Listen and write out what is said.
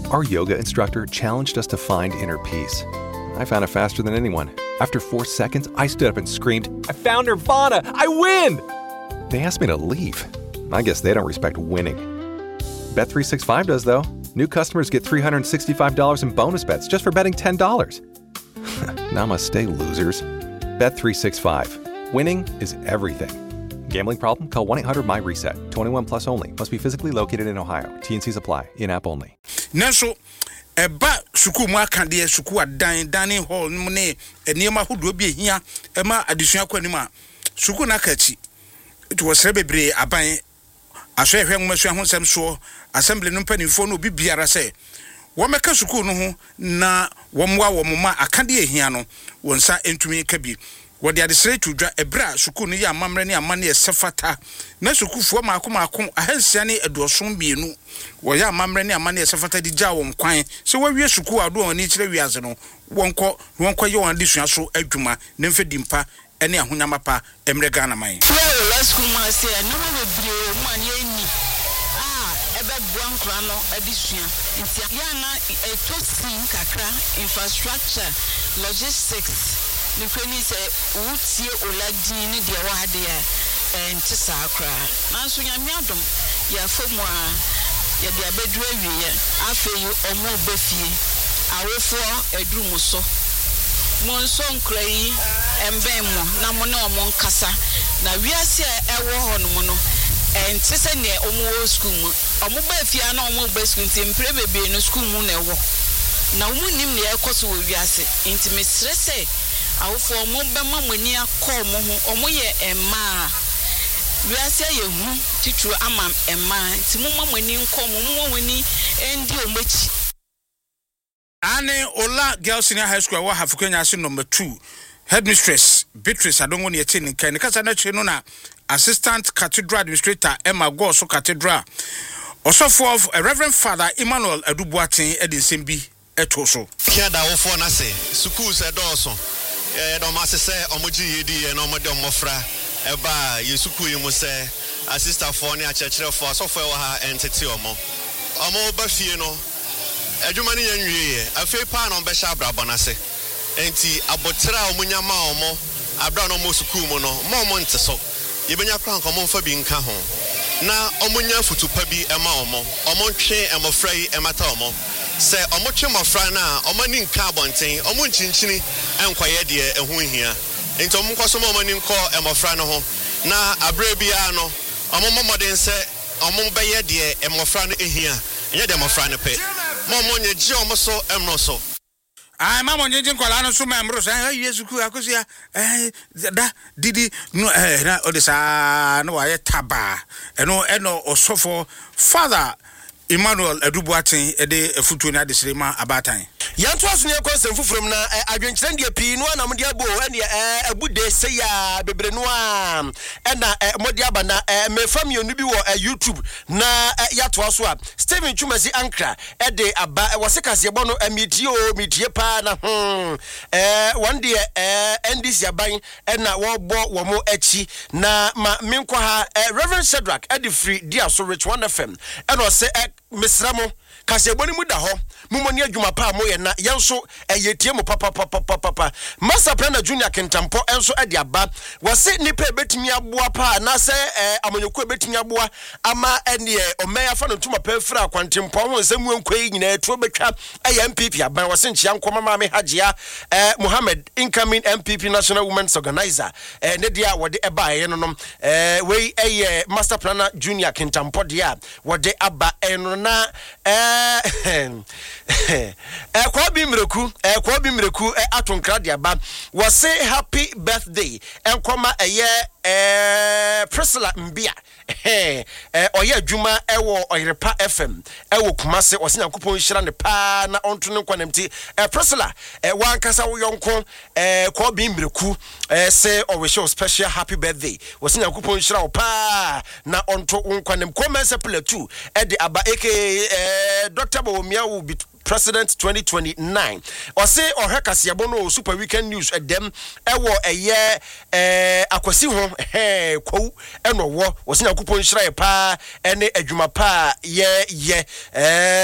Our yoga instructor challenged us to find inner peace. I found it faster than anyone. After 4 seconds, I stood up and screamed, "I found Nirvana! I win!" They asked me to leave. I guess they don't respect winning. Bet365 does, though. New customers get $365 in bonus bets just for betting $10. Namaste, losers. Bet365. Winning is everything. Gambling problem? Call 1-800-MY-RESET. 21 plus only. Must be physically located in Ohio. T&Cs apply. In-app only. Nanso eba suku mu akande suku adan dining hall mu ne enema hodo bi ehia ema adesua kwanima suku na kachi to wasre bebre aban aso ehwe ngomasu ahonsem so assembly no mpanimfo no bibiara se wo meka suku no ho na wo mwa wo ma akande ehia no wonsa entumi kabi wodi adesere tudwa ebra suku no ya amamre ne amane esefata na sukufuo maako ahansia ne adosom bienu wo ya amamre ne amane esefata di gya won kwan se wawie suku ado oni kire wiase no wonko ye won adesua so adwuma ne mfedimpa ene ahonyamapa emre Ghana man well last school ma say no we bre man ye ni ebe buankra no adesua ntia ya na etosin kakra infrastructure logistics the kwani say wutie oladi ni de wa hade enti sakra nanso nyame adom ya fomu a ya de abedu awie afeyi omo befie awofo edurum so monso nkrai emben mo na mo na omo nkasa na wiase ewo hono no enti se ne omo school mu omo befie na omo be school nti mpre bebe no school mu na ewo na omo nim ne ekoso wo wiase enti mesrese awofo mo bema mani akom ho omo ye emma wiase ye hu titu ama emma ti mo mamani nkom mo wani endi omachi ane Ola Girls Senior High School wa Hafukenya ase number 2 headmistress Beatrice Adongo ne yete nkan ne kasa na cheno na assistant cathedral administrator Emma Goso cathedral osofo of Reverend Father Emmanuel Adubuaten edin bi etoso kiada wofo na se schools edoso no masese omoji yedi no omode omofra eba yesuku yi mu se assistant for ne achechire for asofo e wa ha entity omo ba fie no adwuma ne yanwie afei pa na ombehya abrabo na se enti abotira omunyama omo abra no mo suku mu no mo nte so yebenya kran ko mo mfa bi nka ho na omunya futupa bi ema omo ntwe emofra yi emata omo se omotwe mofra na omani nka abonten omo nchinchini enkwaye de ehu hia enti omo nkoso mo mani nko emofra no ho na abre bia no omo momoden se omo beye de emofra no ehia enye de emofra no pe mo nye ji omo so emro so mama nyenje nkola no so memro so yesuku akosia da didi no na odisa no wa taba eno osofo Father Emmanuel Adubuaten ede efutu na desirema abatan yanto aso ne konsem fufurem na adwenkyerem de pii no na mode abo ene abude se ya bebre no a ena mode aba na me family onu bi wo YouTube na yato aso a Steven Chumasi Ankra ede aba wose kase ebo no metie pa na one day NDC aban ena wo bo wo mo achi na ma menkwa ha Reverend Shadrack ede free dia so Rich One FM ena se mesramo kase ebo ni mu da ho mumoni adwuma pa mo ye na yenso eyetie mo papa Master Planner Junior Kentampo enso ade aba wose nipa betimi aboa pa na se amonyoku betimi aboa ama ene omeya fa no tuma pa fra akwantempo ho nsemu enkoi nyina eto betwa MPP aban wose nchia nkoma mame Hajia Mohammed incoming MPP National Women's Organizer ne dia wode eba ye no nom we Master Planner Junior Kentampo dia wode aba eno na kwa bi mreku atonkra de aba we say happy birthday enkoma Priscilla Mbia oye adwuma ewo Oyerepa FM ewo Kumase osenya kupon hira ne pa na onto ne nkwanamti Priscilla wankasa wo yonko kwa bi mreku say we show special happy birthday osenya kupon hira wo pa na onto nkwanam komense pla 2 de aba aka Dr. Bawumia will be President 2029. Or say or hekasi abono super weekend news at them ewo akwasi ho kwa eno wo was na kupon hira pa ene adwuma pa ye